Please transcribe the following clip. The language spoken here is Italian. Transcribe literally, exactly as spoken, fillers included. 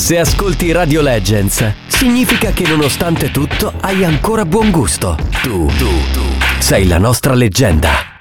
Se ascolti Radio Legends, significa che nonostante tutto hai ancora buon gusto. Tu, tu, tu sei la nostra leggenda.